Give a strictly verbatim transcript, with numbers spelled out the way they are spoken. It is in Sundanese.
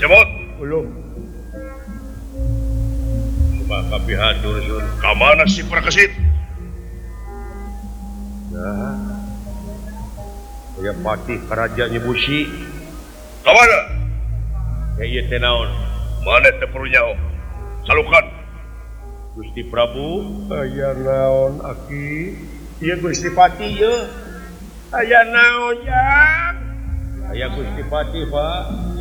Cemot. Belum. Coba kapihan Dursun. Kamana si Prakasit? Nah. Saya patih kerajaan Busi. Kamana? Ya iya teh naon? Mana teh perlu nyaho? Salukan. Gusti Prabu. Aya naon Aki? Iya Gusti Pati ya. Aya naon ya? Aya Gusti Pati, Pak.